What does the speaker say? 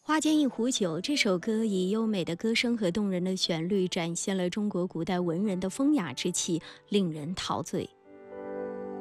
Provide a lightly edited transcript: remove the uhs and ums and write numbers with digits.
花间一壶酒这首歌以优美的歌声和动人的旋律，展现了中国古代文人的风雅之气，令人陶醉。